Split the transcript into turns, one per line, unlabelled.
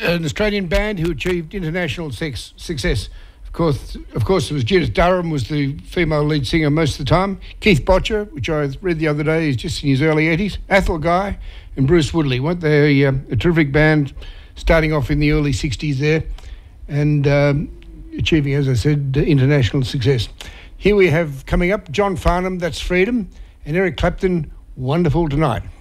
an Australian band who achieved international success. Of course, it was Judith Durham was the female lead singer most of the time. Keith Botcher, which I read the other day, is just in his early 80s. Athol Guy and Bruce Woodley. Weren't they a terrific band starting off in the early 60s there and achieving, as I said, international success. Here we have coming up John Farnham, That's Freedom, and Eric Clapton, Wonderful Tonight.